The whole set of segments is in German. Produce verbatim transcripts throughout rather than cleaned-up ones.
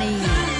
Money.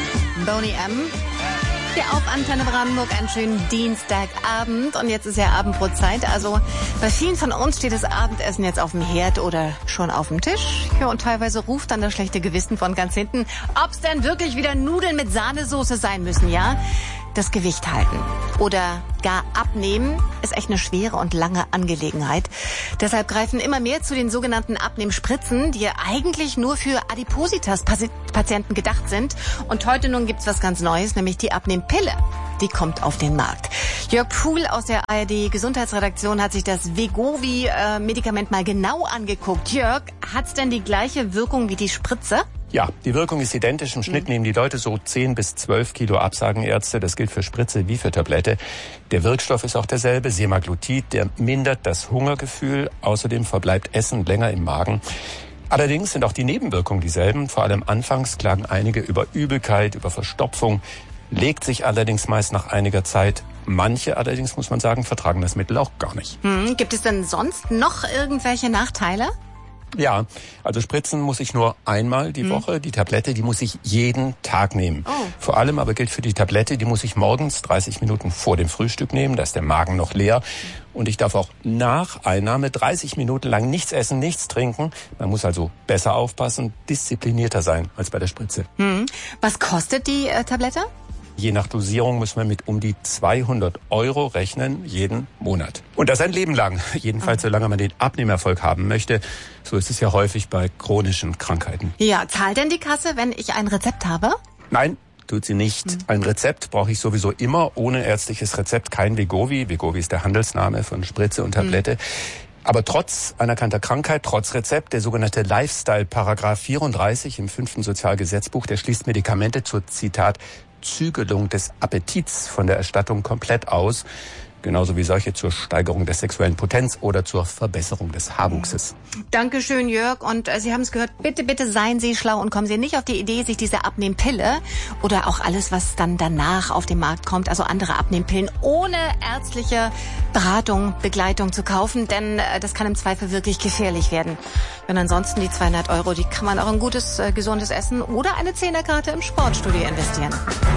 Boney M. Hier auf Antenne Brandenburg einen schönen Dienstagabend. Und jetzt ist ja Abendbrotzeit. Also bei vielen von uns steht das Abendessen jetzt auf dem Herd oder schon auf dem Tisch. Ja, und teilweise ruft dann das schlechte Gewissen von ganz hinten, ob's denn wirklich wieder Nudeln mit Sahnesoße sein müssen, ja? Das Gewicht halten oder gar abnehmen ist echt eine schwere und lange Angelegenheit. Deshalb greifen immer mehr zu den sogenannten Abnehmspritzen, die ja eigentlich nur für Adipositas-Patienten gedacht sind. Und heute nun gibt's was ganz Neues, nämlich die Abnehmpille. Die kommt auf den Markt. Jörg Puhl aus der A R D-Gesundheitsredaktion hat sich das Wegovy-Medikament mal genau angeguckt. Jörg, hat's denn die gleiche Wirkung wie die Spritze? Ja, die Wirkung ist identisch. Im Schnitt nehmen die Leute so zehn bis zwölf Kilo ab, sagen Ärzte. Das gilt für Spritze wie für Tablette. Der Wirkstoff ist auch derselbe, Semaglutid. Der mindert das Hungergefühl. Außerdem verbleibt Essen länger im Magen. Allerdings sind auch die Nebenwirkungen dieselben. Vor allem anfangs klagen einige über Übelkeit, über Verstopfung. Legt sich allerdings meist nach einiger Zeit. Manche allerdings, muss man sagen, vertragen das Mittel auch gar nicht. Hm, gibt es denn sonst noch irgendwelche Nachteile? Ja, also spritzen muss ich nur einmal die Woche. Die Tablette, die muss ich jeden Tag nehmen. Oh. Vor allem aber gilt für die Tablette, die muss ich morgens dreißig Minuten vor dem Frühstück nehmen. Da ist der Magen noch leer. Und ich darf auch nach Einnahme dreißig Minuten lang nichts essen, nichts trinken. Man muss also besser aufpassen, disziplinierter sein als bei der Spritze. Hm. Was kostet die äh, Tablette? Je nach Dosierung muss man mit um die zweihundert Euro rechnen, jeden Monat. Und das ein Leben lang. Jedenfalls, solange man den Abnehmerfolg haben möchte. So ist es ja häufig bei chronischen Krankheiten. Ja, zahlt denn die Kasse, wenn ich ein Rezept habe? Nein, tut sie nicht. Hm. Ein Rezept brauche ich sowieso immer. Ohne ärztliches Rezept kein Wegovy. Wegovy ist der Handelsname von Spritze und Tablette. Hm. Aber trotz anerkannter Krankheit, trotz Rezept, der sogenannte Lifestyle-Paragraph vierunddreißig im fünften Sozialgesetzbuch, der schließt Medikamente zur, Zitat, Zügelung des Appetits von der Erstattung komplett aus. Genauso wie solche zur Steigerung der sexuellen Potenz oder zur Verbesserung des Haarwuchses. Dankeschön, Jörg. Und äh, Sie haben es gehört, bitte, bitte seien Sie schlau und kommen Sie nicht auf die Idee, sich diese Abnehmpille oder auch alles, was dann danach auf den Markt kommt, also andere Abnehmpillen, ohne ärztliche Beratung, Begleitung zu kaufen, denn äh, das kann im Zweifel wirklich gefährlich werden. Denn ansonsten die zweihundert Euro, die kann man auch in gutes, äh, gesundes Essen oder eine Zehnerkarte im Sportstudio investieren.